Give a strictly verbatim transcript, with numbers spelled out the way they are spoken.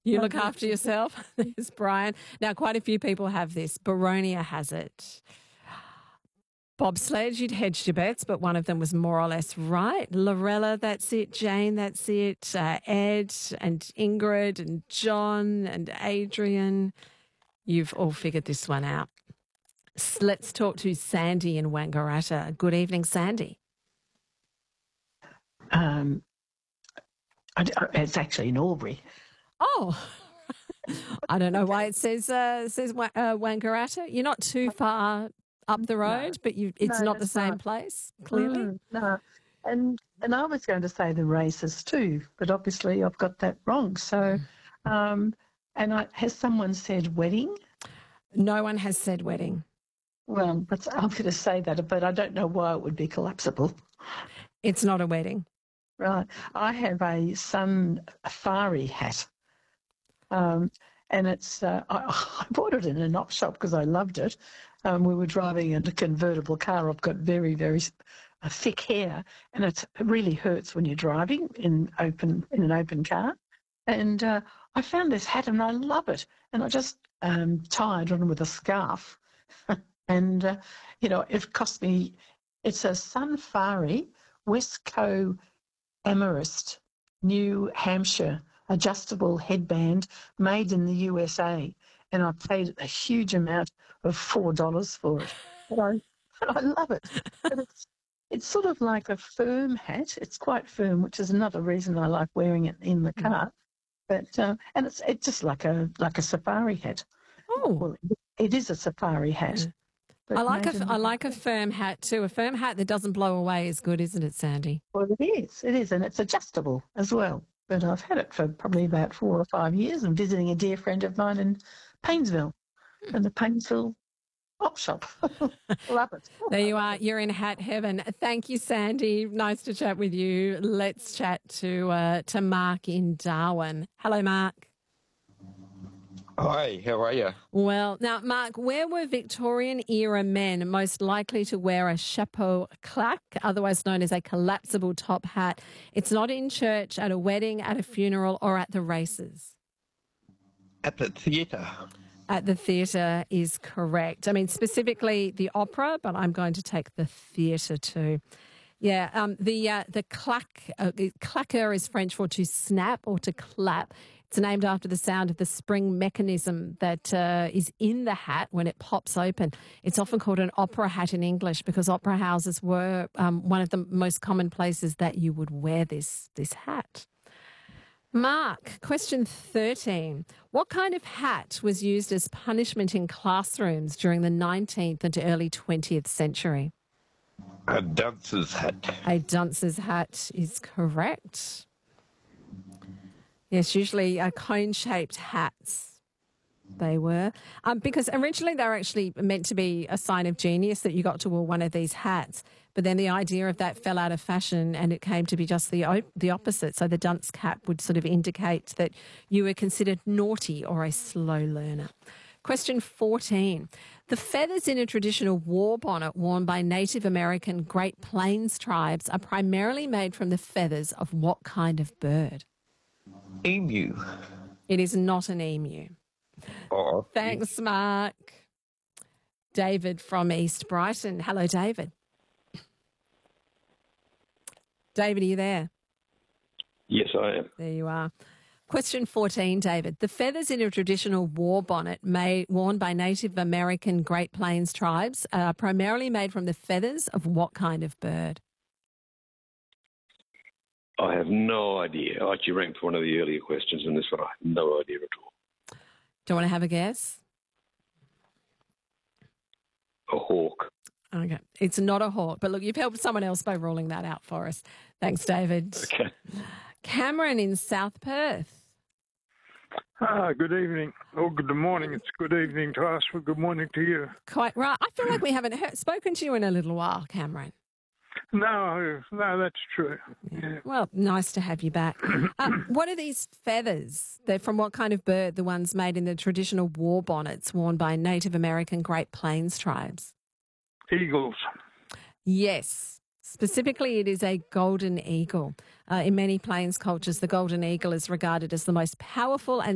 You look after yourself. There's Brian. Now, quite a few people have this. Baronia has it. Bobsled, you'd hedged your bets, but one of them was more or less right. Lorella, that's it. Jane, that's it. Uh, Ed and Ingrid and John and Adrian. You've all figured this one out. S- Let's talk to Sandy in Wangaratta. Good evening, Sandy. Um, I d- uh, it's actually in Albury. Oh, I don't know why it says uh, says Wa- uh, Wangaratta. You're not too far up the road, but you it's No, not the that's same right. place, clearly. Mm, no, and and I was going to say the races too, but obviously I've got that wrong. So, um, and I, has someone said wedding? No one has said wedding. Well, but I'm going to say that, but I don't know why it would be collapsible. It's not a wedding. Right. I have a sun safari hat. Um, and it's, uh, I, I bought it in an op shop because I loved it. Um, we were driving in a convertible car. I've got very, very uh, thick hair, and it's, it really hurts when you're driving in open in an open car. And uh, I found this hat, and I love it. And I just um, tied on with a scarf, and uh, you know, it cost me. It's a Sunfari Westco Amherst, New Hampshire adjustable headband made in the U S A, and I paid a huge amount of four dollars for it. But I, but I love it. But it's it's sort of like a firm hat. It's quite firm, which is another reason I like wearing it in the car. But uh, and it's it's just like a like a safari hat. Oh, Well, it, it is a safari hat. but I like made a in I the like a firm hat too. A firm hat that doesn't blow away is good, isn't it, Sandy? Well, it is. It is, and it's adjustable as well. But I've had it for probably about four or five years. I'm visiting a dear friend of mine in Paynesville, in the Paynesville op shop. Love it. There you are. You're in hat heaven. Thank you, Sandy. Nice to chat with you. Let's chat to uh, to Mark in Darwin. Hello, Mark. Hi, how are you? Well, now, Mark, where were Victorian era men most likely to wear a chapeau claque, otherwise known as a collapsible top hat? It's not in church, at a wedding, at a funeral, or at the races. At the theatre. At the theatre is correct. I mean, specifically the opera, but I'm going to take the theatre too. Yeah, um, the uh, the claque, uh, claqueur is French for to snap or to clap. It's named after the sound of the spring mechanism that uh, is in the hat when it pops open. It's often called an opera hat in English because opera houses were um, one of the most common places that you would wear this this hat. Mark, question thirteen. What kind of hat was used as punishment in classrooms during the nineteenth and early twentieth century? A dunce's hat. A dunce's hat is correct. Yes, usually uh, cone-shaped hats they were. Um, because originally they were actually meant to be a sign of genius that you got to wear one of these hats. But then the idea of that fell out of fashion and it came to be just the op- the opposite. So the dunce cap would sort of indicate that you were considered naughty or a slow learner. Question fourteen. The feathers in a traditional war bonnet worn by Native American Great Plains tribes are primarily made from the feathers of what kind of bird? Emu. It is not an emu. Oh, Thanks, Mark. David from East Brighton. Hello, David. David, are you there? yes, I am. There you are. Question fourteen, David. The feathers in a traditional war bonnet made, worn by Native American Great Plains tribes are primarily made from the feathers of what kind of bird? I have no idea. I actually ranked for one of the earlier questions in this one. I have no idea at all. Do you want to have a guess? A hawk. Okay. It's not a hawk, but look, you've helped someone else by ruling that out for us. Thanks, David. Okay. Cameron in South Perth. Ah, good evening. Oh, good morning. It's good evening to us. Well, good morning to you. Quite right. I feel like we haven't heard, spoken to you in a little while, Cameron. No, no, that's true. Yeah. Well, nice to have you back. Uh, what are these feathers? They're from what kind of bird? The ones made in the traditional war bonnets worn by Native American Great Plains tribes? Eagles. Yes. Specifically, it is a golden eagle. Uh, in many plains cultures, the golden eagle is regarded as the most powerful and